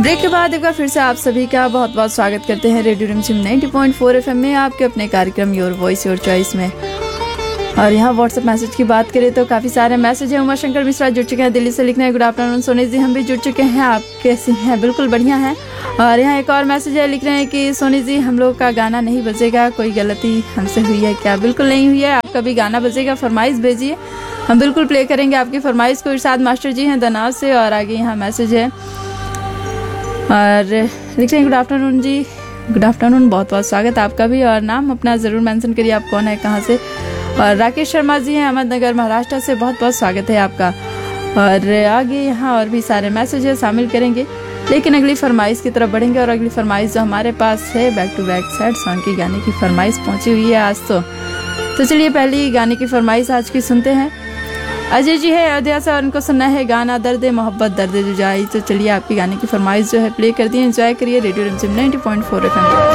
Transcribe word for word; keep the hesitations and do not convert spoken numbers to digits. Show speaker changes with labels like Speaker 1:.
Speaker 1: Break के बाद एक बार फिर से आप सभी का बहुत बहुत स्वागत करते हैं रेडियो रिमझिम नब्बे पॉइंट चार एफएम में, आपके अपने कार्यक्रम योर वॉइस योर चॉइस में। और यहाँ व्हाट्सएप मैसेज की बात करें तो काफ़ी सारे मैसेज हैं। उमा शंकर मिश्रा जुड़ चुके हैं, दिल्ली से लिखना है गुड आफ्टरनून सोनी जी, हम भी जुड़ चुके हैं, आप कैसी हैं? बिल्कुल बढ़िया हैं। और यहाँ एक और मैसेज है, लिख रहे हैं कि सोनी जी हम लोग का गाना नहीं बजेगा, कोई गलती हमसे हुई है क्या? बिल्कुल नहीं हुई है, आपका भी गाना बजेगा, फरमाइश भेजिए, हम बिल्कुल प्ले करेंगे आपकी फरमाइश को। इरशाद मास्टर जी हैं दनाव से। और आगे यहाँ मैसेज है और लिख रहे हैं गुड आफ्टरनून जी, गुड आफ्टरनून, बहुत बहुत स्वागत आपका भी। और नाम अपना ज़रूर मेंशन करिए, आप कौन है, कहाँ से। और राकेश शर्मा जी हैं अहमदनगर महाराष्ट्र से, बहुत बहुत स्वागत है आपका। और आगे यहाँ और भी सारे मैसेज शामिल करेंगे, लेकिन अगली फरमाइश की तरफ बढ़ेंगे। और अगली फरमाइश जो हमारे पास है, back to back sad song की गाने की फरमाइश पहुँची हुई है आज तो। तो चलिए पहली गाने की फरमाइश आज की सुनते हैं। अजय जी है अयोध्या से और उनको सुनना है गाना दर्द मोहब्बत दर्द जुदाई। तो चलिए आपकी गाने की फरमाइश जो है प्ले कर दी, एंजॉय करिए रेडियो रिमझिम नब्बे पॉइंट चार एफएम।